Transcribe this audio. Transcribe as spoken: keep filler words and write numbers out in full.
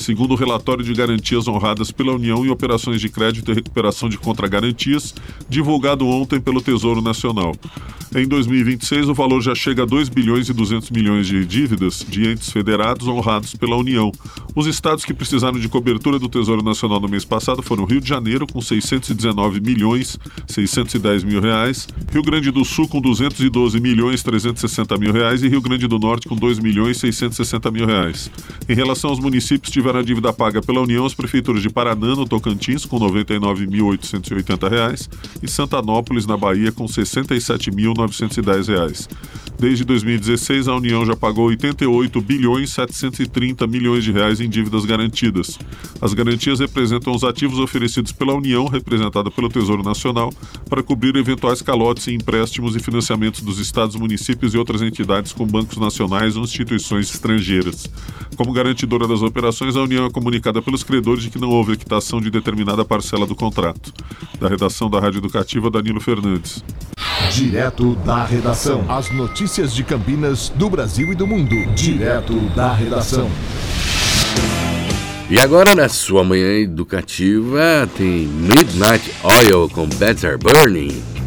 segundo o relatório de garantias honradas pela União em operações de crédito e recuperação de contragarantias, divulgado ontem pelo Tesouro Nacional. Em dois mil e vinte e seis, o valor já chega a dois bilhões e duzentos milhões de dívidas de entes federados honrados pela União. Os estados que precisaram de cobertura do Tesouro Nacional no mês passado foram Rio de Janeiro, com seiscentos e dezenove milhões seiscentos e dez mil reais, Rio Grande do Sul, com duzentos e doze milhões trezentos e sessenta mil reais e Rio Grande do Norte, com dois milhões seiscentos e sessenta mil reais. Em relação aos municípios, tiveram a dívida paga pela União as prefeituras de Paraná, no Tocantins, com noventa e nove mil oitocentos e oitenta reais, e Santanópolis, na Bahia, com sessenta e sete mil novecentos e dez reais. Desde dois mil e dezesseis, a União já pagou oitenta e oito bilhões setecentos e trinta milhões de reais em dívidas garantidas. As garantias representam os ativos oferecidos pela União, representada pelo Tesouro Nacional, para cobrir eventuais calotes em empréstimos e financiamentos dos estados, municípios e outras entidades com bancos nacionais ou instituições estrangeiras. Como garantidora das operações, a União é comunicada pelos credores de que não houve quitação de determinada parcela do contrato. Da redação da Rádio Educativa, Danilo Fernandes. Direto da redação. As notícias de Campinas, do Brasil e do mundo. Direto da redação. E agora na sua manhã educativa tem Midnight Oil com Better Burning.